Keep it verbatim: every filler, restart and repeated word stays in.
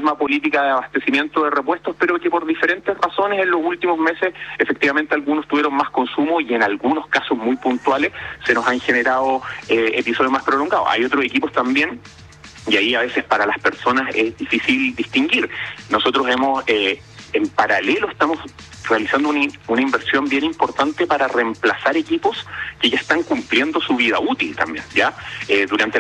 misma política de abastecimiento de repuestos, pero que por diferentes razones en los últimos meses efectivamente algunos tuvieron más consumo y en algunos casos muy puntuales se nos han generado eh, episodios más prolongados. Hay otros equipos también, y ahí a veces para las personas es difícil distinguir. Nosotros hemos, eh, en paralelo, estamos realizando una, una inversión bien importante para reemplazar equipos que ya están cumpliendo su vida útil también, ¿ya? Eh, durante la